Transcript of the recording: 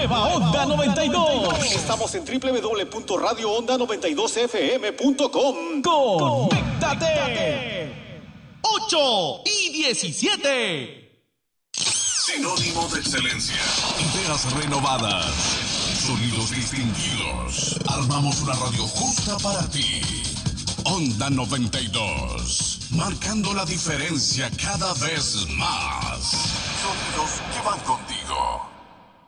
nueva Onda 92. Estamos en www.radioonda92fm.com. ¡Conéctate! 8 y 17. Sinónimo de excelencia. Ideas renovadas. Sonidos distinguidos. Armamos una radio justa para ti. Onda 92. Marcando la diferencia cada vez más. Sonidos que van contigo.